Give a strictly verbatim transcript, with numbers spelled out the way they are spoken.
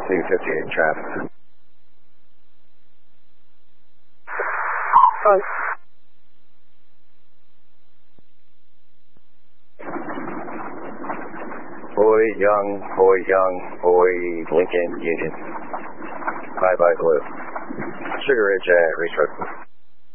two fifty-eight traffic. Front. Boy Young, Boy Young, Boy Lincoln Union. Bye bye Blue. Sugar Ridge at Reach Road.